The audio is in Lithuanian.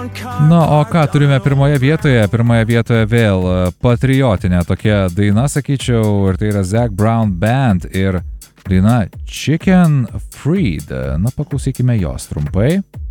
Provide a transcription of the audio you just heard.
Na, o ką turime pirmoje vietoje? Pirmoje vietoje vėl patriotinė tokia daina, sakyčiau, ir tai yra Zac Brown Band ir daina Chicken Fried. Na, paklausykime jos trumpai.